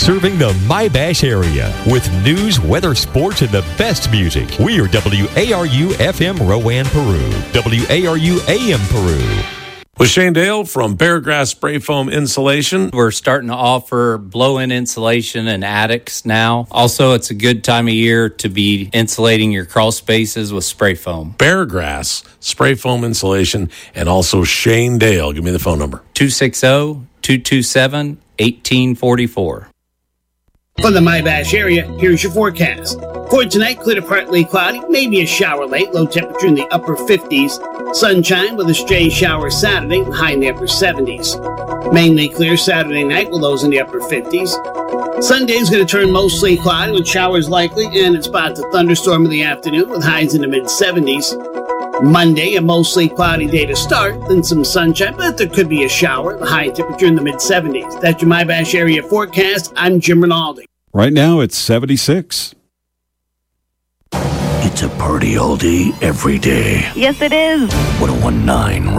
Serving the Mybash area with news, weather, sports, and the best music. We are WARU FM Rowan, Peru. WARU AM Peru. With Shane Dale from Paragrass Spray Foam Insulation. We're starting to offer blow-in insulation in attics now. Also, it's a good time of year to be insulating your crawl spaces with spray foam. Paragrass Spray Foam Insulation, and also Shane Dale. Give me the phone number. 260-227-1844. From the Mybash area, here's your forecast. For tonight, clear to partly cloudy, maybe a shower late, low temperature in the upper 50s. Sunshine with a stray shower Saturday, high in the upper 70s. Mainly clear Saturday night with lows in the upper 50s. Sunday's going to turn mostly cloudy with showers likely and a spot to thunderstorm in the afternoon with highs in the mid-70s. Monday, a mostly cloudy day to start, then some sunshine, but there could be a shower, the high temperature in the mid-70s. That's your Mybash area forecast. I'm Jim Rinaldi. Right now, it's 76. It's a party all day, every day. Yes, it is. 101.9